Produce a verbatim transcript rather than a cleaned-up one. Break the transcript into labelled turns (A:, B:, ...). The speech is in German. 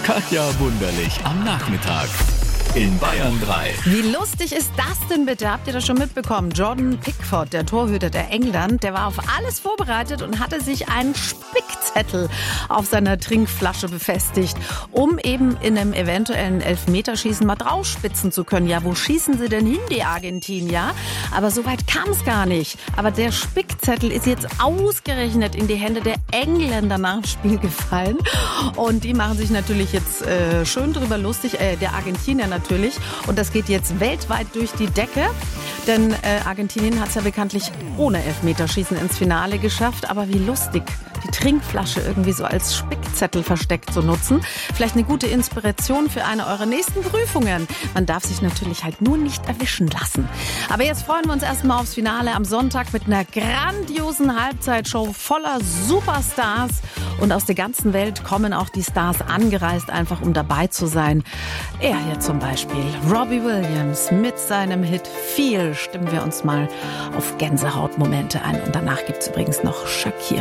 A: Katja Wunderlich am Nachmittag. In Bayern drei.
B: Wie lustig ist das denn bitte? Habt ihr das schon mitbekommen? Jordan Pickford, der Torhüter der England, der war auf alles vorbereitet und hatte sich einen Spickzettel auf seiner Trinkflasche befestigt, um eben in einem eventuellen Elfmeterschießen mal draufspitzen zu können. Ja, wo schießen sie denn hin, die Argentinier? Aber so weit kam es gar nicht. Aber der Spickzettel ist jetzt ausgerechnet in die Hände der Engländer nach dem Spiel gefallen. Und die machen sich natürlich jetzt äh, schön drüber lustig, äh, der Argentinier natürlich. Und das geht jetzt weltweit durch die Decke. Denn äh, Argentinien hat es ja bekanntlich ohne Elfmeterschießen ins Finale geschafft. Aber wie lustig, die Trinkflasche irgendwie so als Spickzettel versteckt zu nutzen. Vielleicht eine gute Inspiration für eine eurer nächsten Prüfungen. Man darf sich natürlich halt nur nicht erwischen lassen. Aber jetzt freuen wir uns erstmal aufs Finale am Sonntag mit einer grandiosen Halbzeitshow voller Superstars. Und aus der ganzen Welt kommen auch die Stars angereist, einfach um dabei zu sein. Er hier zum Beispiel, Robbie Williams mit seinem Hit Feel. Stimmen wir uns mal auf Gänsehautmomente ein. Und danach gibt's übrigens noch Shakira.